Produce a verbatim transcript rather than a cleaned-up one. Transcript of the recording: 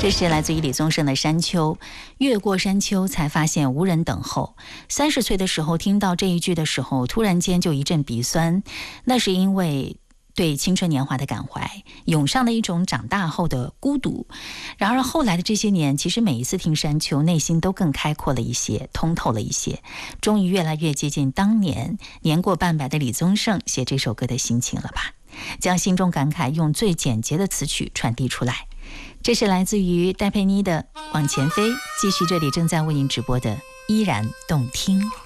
这是来自于李宗盛的《山丘》，越过山丘才发现无人等候。三十岁的时候听到这一句的时候，突然间就一阵鼻酸，那是因为对青春年华的感怀涌上了一种长大后的孤独。然而后来的这些年，其实每一次听山丘，内心都更开阔了一些，通透了一些，终于越来越接近当年年过半百的李宗盛写这首歌的心情了吧，将心中感慨用最简洁的词曲传递出来。这是来自于戴佩妮的《往前飞》，继续这里正在为您直播的依然动听。